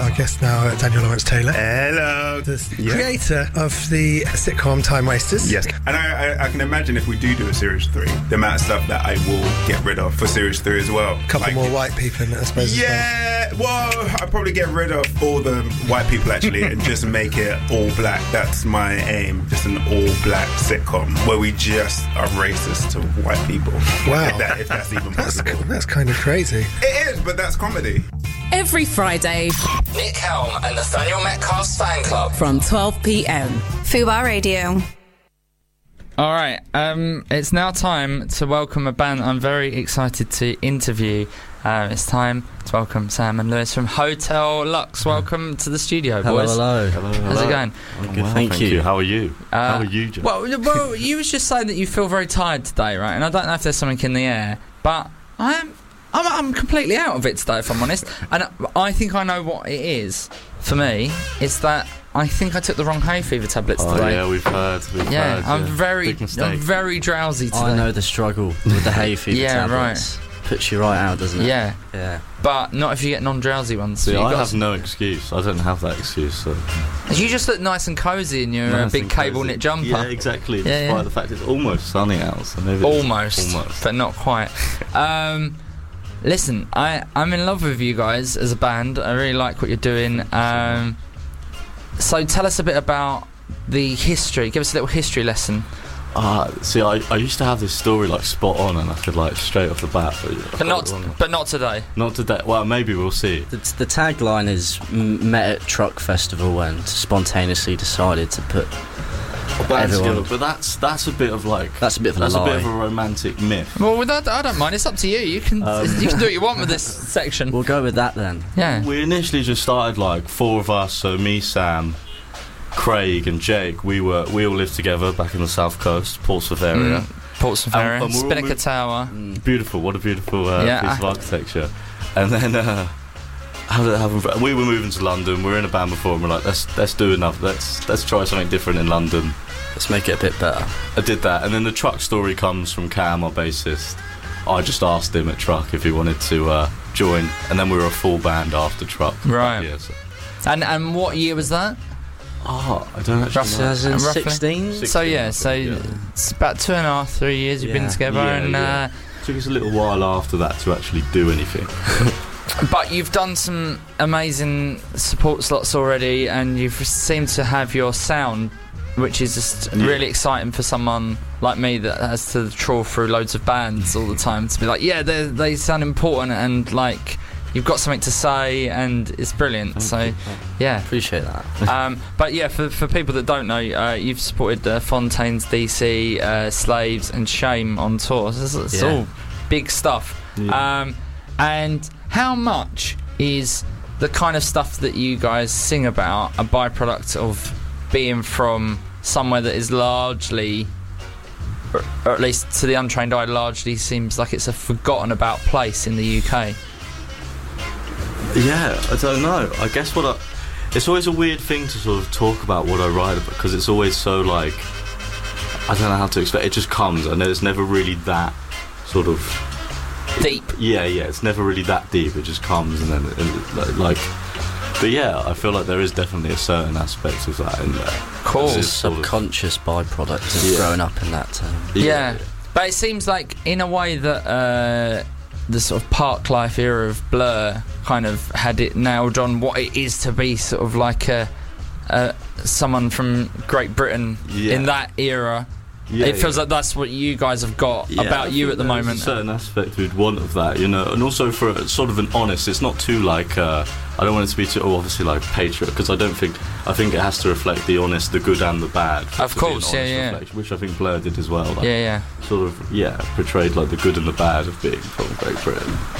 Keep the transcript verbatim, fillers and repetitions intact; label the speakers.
Speaker 1: our guest now, Daniel Lawrence Taylor.
Speaker 2: Hello.
Speaker 1: The
Speaker 2: yeah.
Speaker 1: creator of the sitcom Time Wasters.
Speaker 2: Yes. And I, I, I can imagine if we do do a Series three, the amount of stuff that I will get rid of for Series three as well.
Speaker 1: A couple
Speaker 2: like,
Speaker 1: more white people in it, I suppose.
Speaker 2: Yeah. Well, I'll probably get rid of all the white people, actually, and just make it all black. That's my aim. Just an all-black sitcom where we just are racist to white people.
Speaker 1: Wow.
Speaker 2: If, that, if that's even
Speaker 1: that's,
Speaker 2: possible.
Speaker 1: that's kind of crazy.
Speaker 2: It is, but that's comedy.
Speaker 3: Every Friday,
Speaker 4: Nick Helm and Nathaniel Metcalf's fan club
Speaker 3: from twelve p.m.
Speaker 5: Fubar Radio.
Speaker 6: All right, um, it's now time to welcome a band I'm very excited to interview. Uh, it's time to welcome Sam and Lewis from Hotel Lux. Welcome to the studio,
Speaker 7: hello,
Speaker 6: boys.
Speaker 7: Hello, hello.
Speaker 6: How's
Speaker 7: hello.
Speaker 6: it going?
Speaker 7: I'm good, well, thank, thank you. you. How are you?
Speaker 6: Uh,
Speaker 7: How are you, John?
Speaker 6: Well, well, you was just saying that you feel very tired today, right? And I don't know if there's something in the air, but I'm, I'm, I'm completely out of it today, if I'm honest. And I think I know what it is. For me, it's that I think I took the wrong hay fever tablets
Speaker 7: oh,
Speaker 6: today.
Speaker 7: Yeah, we've heard. We've
Speaker 6: yeah,
Speaker 7: heard,
Speaker 6: I'm
Speaker 7: yeah.
Speaker 6: very, I'm very drowsy today.
Speaker 7: I know the struggle with the hay fever
Speaker 6: yeah,
Speaker 7: tablets.
Speaker 6: Right.
Speaker 7: Puts you right out, doesn't it?
Speaker 6: Yeah,
Speaker 7: yeah.
Speaker 6: But not if you get non-drowsy ones.
Speaker 7: See,
Speaker 6: so
Speaker 7: I have no excuse. I don't have that excuse. So.
Speaker 6: You just look nice and cosy in your
Speaker 7: nice
Speaker 6: uh, big cable
Speaker 7: cozy.
Speaker 6: knit jumper.
Speaker 7: Yeah, exactly.
Speaker 6: Yeah,
Speaker 7: Despite
Speaker 6: yeah.
Speaker 7: the fact it's almost sunny out. So maybe
Speaker 6: almost,
Speaker 7: almost,
Speaker 6: but not quite. um, listen, I I'm in love with you guys as a band. I really like what you're doing. Um, so tell us a bit about the history. Give us a little history lesson.
Speaker 7: Ah, uh, see, I, I used to have this story like spot on, and I could like straight off the bat. But,
Speaker 6: but not, but not today.
Speaker 7: Not today. Well, maybe we'll see.
Speaker 8: The, the tagline is m- met at Truck Festival and spontaneously decided to put everyone.
Speaker 7: Together, but that's that's a bit of like
Speaker 8: that's a bit of a
Speaker 7: that's
Speaker 8: lie.
Speaker 7: a bit of a romantic myth.
Speaker 6: Well, with that, I don't mind. It's up to you. You can um, you can do what you want with this section.
Speaker 8: We'll go with that then.
Speaker 6: Yeah.
Speaker 7: We initially just started like four of us. So me, Sam, Craig and Jake, we were we all lived together back in the south coast, Portsmouth area.
Speaker 6: Mm, Portsmouth area, um, Spinnaker moved, Tower.
Speaker 7: Mm, beautiful, what a beautiful uh,
Speaker 6: yeah,
Speaker 7: piece of architecture. And then uh, having, we were moving to London. We were in a band before, and we're like, let's let's do enough. Let's let's try something different in London.
Speaker 8: Let's make it a bit better.
Speaker 7: I did that, and then the Truck story comes from Cam, our bassist. I just asked him at Truck if he wanted to uh, join, and then we were a full band after Truck.
Speaker 6: Right.
Speaker 7: Year, so.
Speaker 6: And and what year was that?
Speaker 7: Oh, I don't actually know.
Speaker 8: twenty sixteen?
Speaker 6: So yeah, so
Speaker 7: yeah.
Speaker 6: it's about two and a half, three years you've
Speaker 8: yeah.
Speaker 6: been together,
Speaker 7: yeah,
Speaker 6: and
Speaker 7: yeah.
Speaker 6: Uh,
Speaker 7: it took us a little while after that to actually do anything.
Speaker 6: But you've done some amazing support slots already, and you've seemed to have your sound, which is just
Speaker 7: yeah.
Speaker 6: really exciting for someone like me that has to trawl through loads of bands all the time to be like, yeah, they they sound important, and like you've got something to say, and it's brilliant.
Speaker 8: Thank
Speaker 6: so
Speaker 8: you.
Speaker 6: yeah,
Speaker 8: appreciate that.
Speaker 6: um, but yeah, for for people that don't know, uh, you've supported uh, Fontaines D C, uh, Slaves and Shame on tour. It's, it's
Speaker 8: yeah.
Speaker 6: all big stuff.
Speaker 7: Yeah.
Speaker 6: Um, and how much is the kind of stuff that you guys sing about a byproduct of being from somewhere that is largely, or, or at least to the untrained eye, largely seems like it's a forgotten about place in the U K?
Speaker 7: Yeah, I don't know. I guess what I... It's always a weird thing to sort of talk about what I write about, because it's always so, like... I don't know how to explain. It just comes, and it's never really that sort of...
Speaker 6: Deep.
Speaker 7: Yeah, yeah, it's never really that deep. It just comes, and then, and, like... But yeah, I feel like there is definitely a certain aspect of that in there.
Speaker 6: Cool.
Speaker 8: It's a subconscious of, byproduct of
Speaker 7: yeah.
Speaker 8: growing up in that town.
Speaker 6: Yeah. yeah. But it seems like, in a way, that... Uh, the sort of park life era of Blur kind of had it nailed on what it is to be sort of like a, a someone from Great Britain
Speaker 7: yeah.
Speaker 6: in that era.
Speaker 7: Yeah,
Speaker 6: it feels
Speaker 7: yeah.
Speaker 6: like that's what you guys have got
Speaker 7: yeah,
Speaker 6: about you at the moment.
Speaker 7: There's a certain aspect we'd want of that, you know, and also for a, sort of an honest. It's not too like uh, I don't want it to be too oh, obviously like patriot, because I don't think I think it has to reflect the honest, the good and the bad.
Speaker 6: Of course, yeah, yeah.
Speaker 7: Which I think Blur did as well. Like,
Speaker 6: yeah, yeah.
Speaker 7: Sort of, yeah, portrayed like the good and the bad of being from Great Britain.